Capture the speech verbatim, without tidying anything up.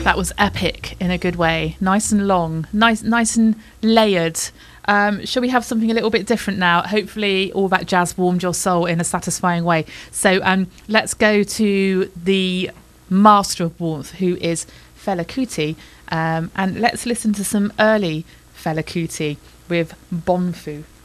That was epic in a good way. Nice and long, nice, nice and layered. Um, shall we have something a little bit different now? Hopefully all that jazz warmed your soul in a satisfying way. So um, let's go to the master of warmth, who is Fela Kuti. Um, and let's listen to some early Fela Kuti with Bonfu.